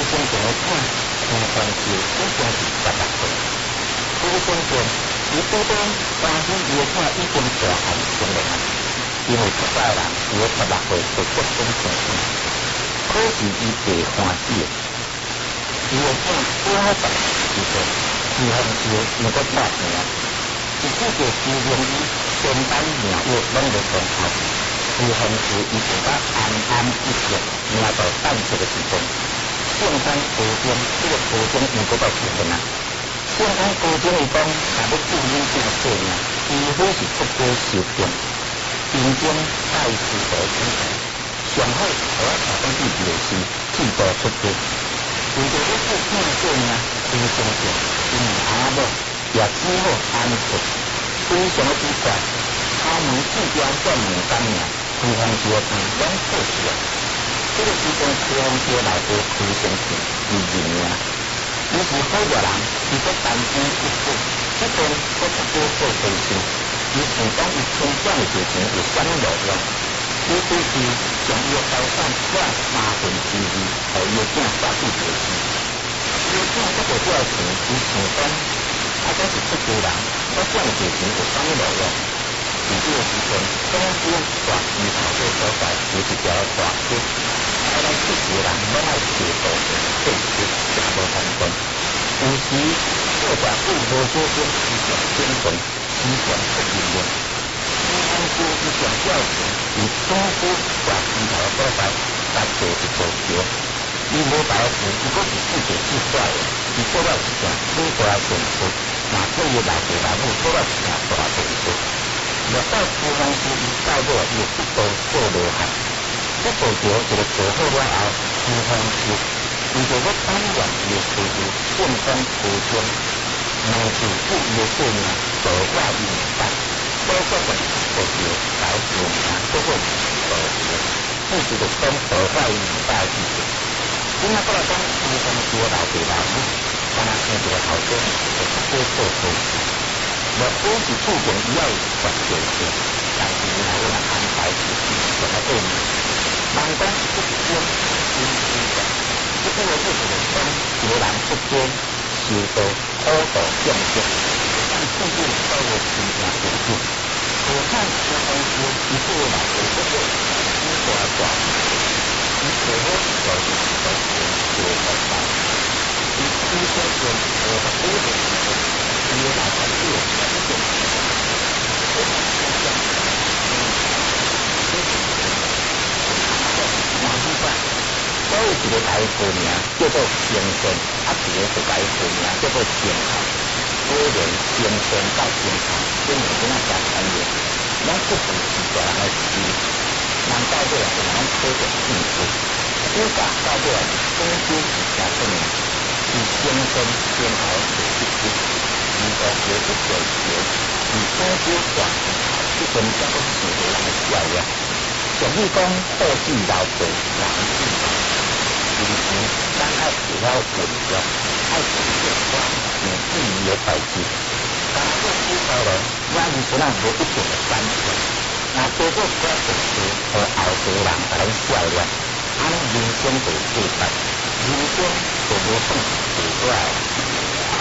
先前的看，平常时已经是16岁。这个先前，伊拄到当时伊的看已经大汉成年啊，因为出家人伊的16岁就结婚成亲，可是伊袂欢喜的。伊的看多好办是说，是很少能够带命，一句就修炼伊仙丹妙药拢在中头。是很少伊就把安安一切命到等这个时阵。圣山高中，这个高中因搁到出现啊。圣山高中伊讲，若要注意这个性命，除非是出家修行，并经拜师佛之前，上好互我查讲自己的事，自度出家。为着要做这个性命，非常重，因为阿某也只好安顺，非常的奇怪，敲门指标转两三年。开封街旁拢破事啊！这个时阵，开封街内底开生气，是人命。伊是好热人，伊搁单身一夫，这边搁出家做和尚。伊是讲伊春转的事情有啥物路用？伊就是将伊的财产割3分之2，互伊的囝发去做事。伊的囝搁无少钱，伊想讲，我是出家人，我转的事情有啥物路用？伫这个时阵，总之大旗头个所在有一条大溪，台湾出家人拢爱坐渡船过去，也无方便。有时做食久无小心，伊上精神，时常出人命。开封市伊上少钱，有总之大旗头个所在，甲坐一座桥。伊无白钱，伊阁是世界最帅的。伊做了一件最大电车，若对伊内地内母做了一件大电车。落到开封市，伊到尾伊一步做落汉。这步桥一个做好了后，开封市伊就要担任伊的师傅顺风高中，明治伊的性命无外因办，所说的步桥来自名叫做步桥，意思就讲无外因办的意思。今仔过来讲开封市的内地内母，敢若生一个后生，就出家做和尚。若果是注定以后学学性，但是伊若要来安排自己上个对面，人讲是不是真真实的？这个就是讲，一个人出家修道苦道众生，但自己所有心情平静。何况开封市伊这个内地这个几大大，伊最好就是在学佛法。伊出家前学佛古的时候。伊个老板对我们来说，非常欣赏。马路上，所有一个台词名叫做先生，一个是台词名叫做天堂。果然，先生到天堂，跟人家讲很远，咱不是自家人的事，人到尾来是人科学幸福，主角到尾来终究是家生命，是先生先后有一支。如果有一条桥，是中小大这阵叫做是个人的教育。俗语讲，好事留地，难事留。平时咱爱会晓运用，爱做些关有意义的代志。但做起头来，咱以前无一定的反应。若多做一寡事情，和后辈人甲咱照料，安尼人生就过法，人生就无算是过来。